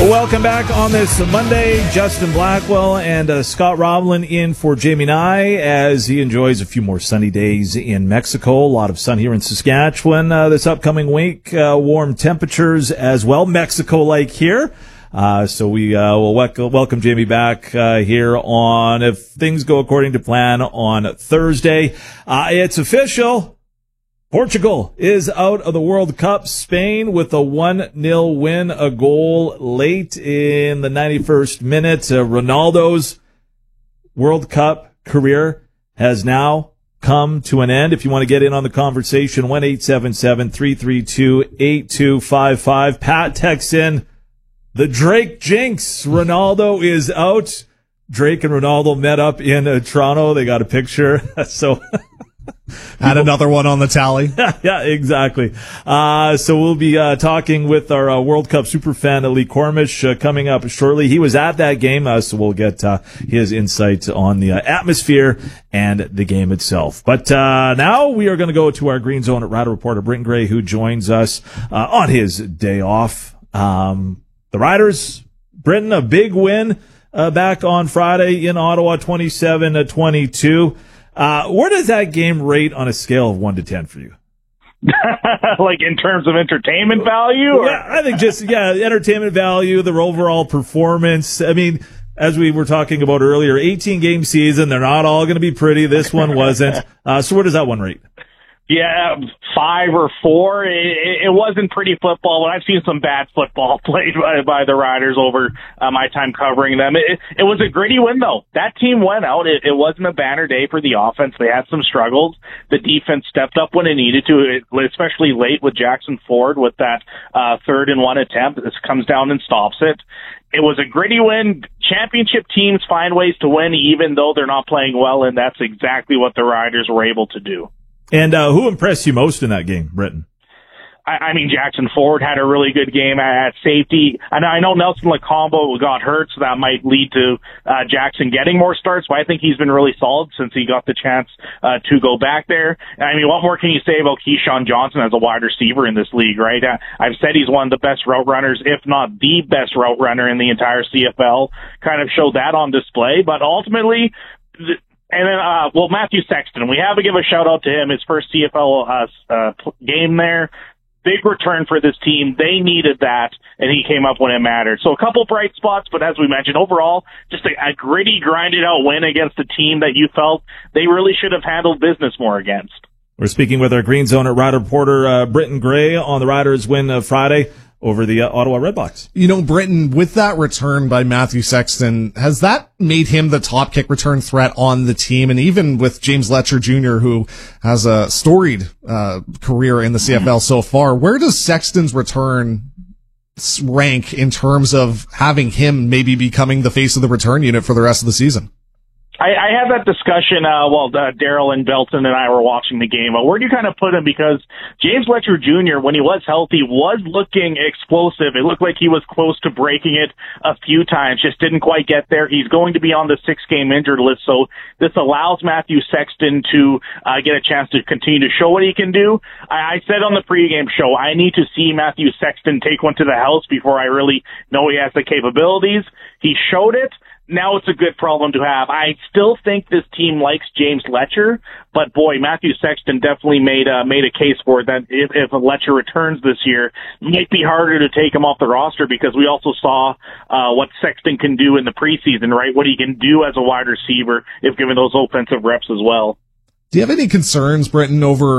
Welcome back on this Monday. Justin Blackwell and Scott Roblin in for Jamie Nye as he enjoys a few more sunny days in Mexico. A lot of sun here in Saskatchewan this upcoming week. Warm temperatures as well, Mexico-like here. So we will welcome Jamie back here on, if things go according to plan, on Thursday. It's official. Portugal is out of the World Cup. Spain with a 1-0 win, a goal late in the 91st minute. Ronaldo's World Cup career has now come to an end. If you want to get in on the conversation, 1-877-332-8255. Pat texts in, the Drake jinx. Ronaldo is out. Drake and Ronaldo met up in Toronto. They got a picture. So add another one on the tally. Yeah, exactly. So we'll be talking with our World Cup superfan, Lee Cormish, coming up shortly. He was at that game, so we'll get his insight on the atmosphere and the game itself. But now we are going to go to our Green Zone at Rider reporter, Britton Gray, who joins us on his day off. The Riders, Britton, a big win back on Friday in Ottawa, 27-22. Where does that game rate on a scale of 1 to 10 for you? Like in terms of entertainment value? Or? Yeah, I think entertainment value, the overall performance. I mean, as we were talking about earlier, 18-game season, they're not all going to be pretty. This one wasn't. So where does that one rate? Yeah, 5 or 4. It wasn't pretty football, but I've seen some bad football played by the Riders over my time covering them. It was a gritty win, though. That team went out. It wasn't a banner day for the offense. They had some struggles. The defense stepped up when it needed to, especially late with Jackson Ford with that 3rd and 1 attempt. This comes down and stops it. It was a gritty win. Championship teams find ways to win even though they're not playing well, and that's exactly what the Riders were able to do. And who impressed you most in that game, Britton? I mean, Jackson Ford had a really good game at safety. And I know Nelson Lacombo got hurt, so that might lead to Jackson getting more starts, but I think he's been really solid since he got the chance to go back there. I mean, what more can you say about Keyshawn Johnson as a wide receiver in this league, right? I've said he's one of the best route runners, if not the best route runner in the entire CFL. Kind of showed that on display, but ultimately... And then, Matthew Sexton, we have to give a shout out to him, his first CFL game there. Big return for this team. They needed that, and he came up when it mattered. So a couple bright spots, but as we mentioned, overall, just a gritty, grinded-out win against a team that you felt they really should have handled business more against. We're speaking with our Green Zone at Rider reporter, Britton Gray, on the Riders' win Friday over the Ottawa Redblacks. You know, Britton, with that return by Matthew Sexton, has that made him the top kick return threat on the team? And even with James Letcher Jr., who has a storied career in the CFL so far, where does Sexton's return rank in terms of having him maybe becoming the face of the return unit for the rest of the season? I had that discussion while Daryl and Belton and I were watching the game. Where do you kind of put him? Because James Letcher Jr., when he was healthy, was looking explosive. It looked like he was close to breaking it a few times, just didn't quite get there. He's going to be on the 6-game injured list, so this allows Matthew Sexton to get a chance to continue to show what he can do. I said on the pregame show, I need to see Matthew Sexton take one to the house before I really know he has the capabilities. He showed it. Now it's a good problem to have. I still think this team likes James Letcher, but boy, Matthew Sexton definitely made a case for it that if Letcher returns this year, it might be harder to take him off the roster because we also saw what Sexton can do in the preseason, right? What he can do as a wide receiver if given those offensive reps as well. Do you have any concerns, Britton, over